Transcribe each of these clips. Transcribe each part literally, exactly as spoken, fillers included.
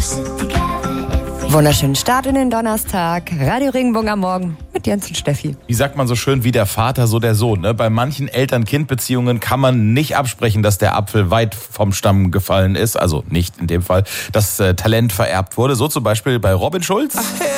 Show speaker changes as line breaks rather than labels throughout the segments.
Wunderschönen Start in den Donnerstag. Radio Regenbogen am Morgen mit Jens und Steffi.
Wie sagt man so schön, wie der Vater, so der Sohn. Ne? Bei manchen Eltern-Kind-Beziehungen kann man nicht absprechen, dass der Apfel weit vom Stamm gefallen ist. Also nicht in dem Fall, dass äh, Talent vererbt wurde. So zum Beispiel bei Robin Schulz.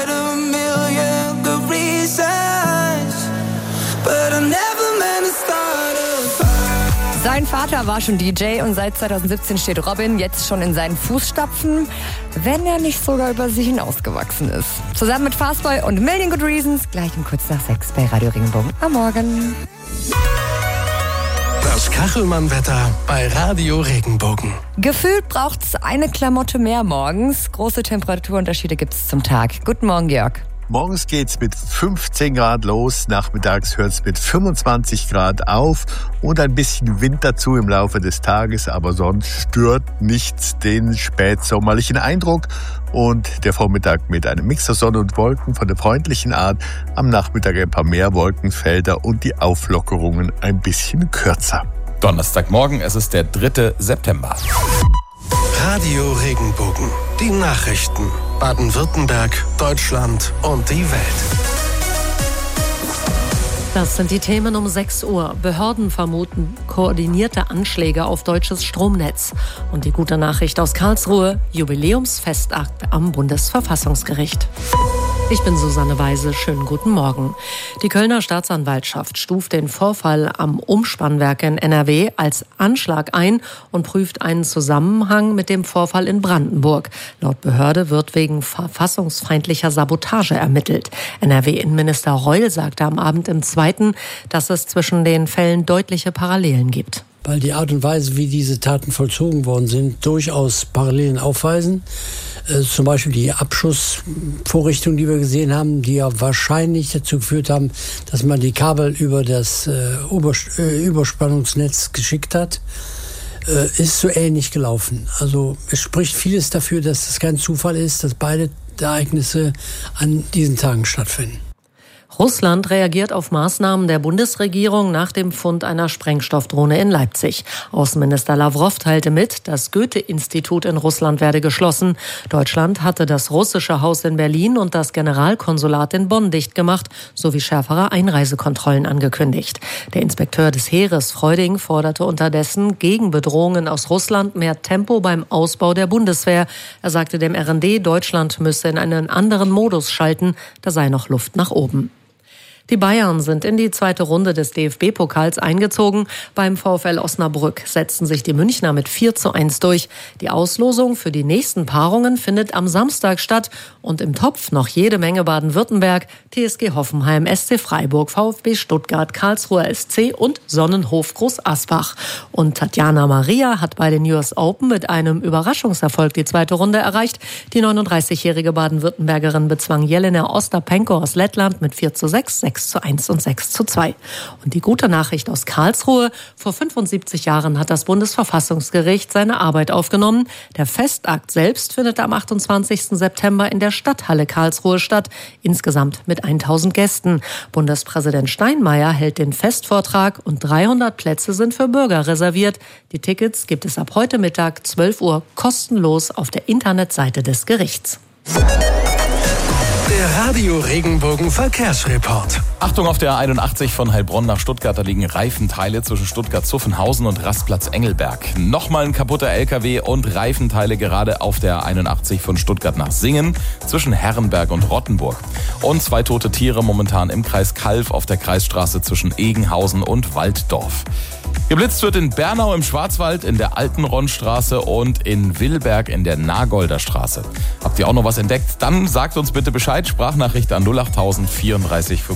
Sein Vater war schon D J und seit zwanzig siebzehn steht Robin jetzt schon in seinen Fußstapfen, wenn er nicht sogar über sich hinausgewachsen ist. Zusammen mit Fastboy und Million Good Reasons, gleich um kurz nach sechs bei Radio Regenbogen am Morgen.
Das Kachelmann-Wetter bei Radio Regenbogen.
Gefühlt braucht's eine Klamotte mehr morgens. Große Temperaturunterschiede gibt's zum Tag. Guten Morgen, Jörg.
Morgens geht's mit fünfzehn Grad los, nachmittags hört's mit fünfundzwanzig Grad auf und ein bisschen Wind dazu im Laufe des Tages, aber sonst stört nichts den spätsommerlichen Eindruck. Und der Vormittag mit einem Mix aus Sonne und Wolken von der freundlichen Art, am Nachmittag ein paar mehr Wolkenfelder und die Auflockerungen ein bisschen kürzer.
Donnerstagmorgen, es ist der dritte September.
Radio Regenbogen. Die Nachrichten. Baden-Württemberg, Deutschland und die Welt.
Das sind die Themen um sechs Uhr. Behörden vermuten koordinierte Anschläge auf deutsches Stromnetz. Und die gute Nachricht aus Karlsruhe, Jubiläumsfestakt am Bundesverfassungsgericht. Ich bin Susanne Weise, schönen guten Morgen. Die Kölner Staatsanwaltschaft stuft den Vorfall am Umspannwerk in N R W als Anschlag ein und prüft einen Zusammenhang mit dem Vorfall in Brandenburg. Laut Behörde wird wegen verfassungsfeindlicher Sabotage ermittelt. N R W-Innenminister Reul sagte am Abend im Zweiten, dass es zwischen den Fällen deutliche Parallelen gibt.
Weil die Art und Weise, wie diese Taten vollzogen worden sind, durchaus Parallelen aufweisen. Äh, zum Beispiel die Abschussvorrichtungen, die wir gesehen haben, die ja wahrscheinlich dazu geführt haben, dass man die Kabel über das äh, Übers- äh, Überspannungsnetz geschickt hat, äh, ist so ähnlich gelaufen. Also es spricht vieles dafür, dass es kein Zufall ist, dass beide Ereignisse an diesen Tagen stattfinden.
Russland reagiert auf Maßnahmen der Bundesregierung nach dem Fund einer Sprengstoffdrohne in Leipzig. Außenminister Lawrow teilte mit, das Goethe-Institut in Russland werde geschlossen. Deutschland hatte das russische Haus in Berlin und das Generalkonsulat in Bonn dicht gemacht, sowie schärfere Einreisekontrollen angekündigt. Der Inspekteur des Heeres Freuding forderte unterdessen gegen Bedrohungen aus Russland mehr Tempo beim Ausbau der Bundeswehr. Er sagte dem R N D, Deutschland müsse in einen anderen Modus schalten, da sei noch Luft nach oben. Die Bayern sind in die zweite Runde des D F B-Pokals eingezogen. Beim VfL Osnabrück setzten sich die Münchner mit vier zu eins durch. Die Auslosung für die nächsten Paarungen findet am Samstag statt. Und im Topf noch jede Menge Baden-Württemberg, T S G Hoffenheim, S C Freiburg, VfB Stuttgart, Karlsruher S C und Sonnenhof Groß Asbach. Und Tatjana Maria hat bei den U S Open mit einem Überraschungserfolg die zweite Runde erreicht. Die neununddreißigjährige Baden-Württembergerin bezwang Jelena Ostapenko aus Lettland mit vier zu sechs, sechs zu eins und sechs zu zwei. Und die gute Nachricht aus Karlsruhe: Vor fünfundsiebzig Jahren hat das Bundesverfassungsgericht seine Arbeit aufgenommen. Der Festakt selbst findet am achtundzwanzigsten September in der Stadthalle Karlsruhe statt, insgesamt mit tausend Gästen. Bundespräsident Steinmeier hält den Festvortrag und dreihundert Plätze sind für Bürger reserviert. Die Tickets gibt es ab heute Mittag zwölf Uhr kostenlos auf der Internetseite des Gerichts.
Der Radio Regenbogen Verkehrsreport.
Achtung auf der einundachtzig von Heilbronn nach Stuttgart, da liegen Reifenteile zwischen Stuttgart-Zuffenhausen und Rastplatz Engelberg. Nochmal ein kaputter L K W und Reifenteile gerade auf der einundachtzig von Stuttgart nach Singen zwischen Herrenberg und Rottenburg. Und zwei tote Tiere momentan im Kreis Calw auf der Kreisstraße zwischen Egenhausen und Walddorf. Geblitzt wird in Bernau im Schwarzwald, in der Altenronnstraße und in Willberg in der Nagolder Straße. Habt ihr auch noch was entdeckt? Dann sagt uns bitte Bescheid. Sprachnachricht an null acht tausend vierunddreißig